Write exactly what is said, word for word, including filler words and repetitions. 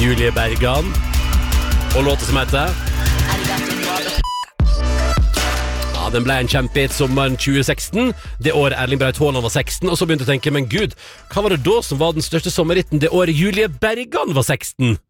Julie Bergan. Og låta som heter Ja, den ble en kjempehit sommeren tjue seksten. Det året Erling Braut Haaland var seksten. Og så begynte jeg å tenke, men gud, hva var det da som var den største sommerhitten det året Julie Bergan var seksten?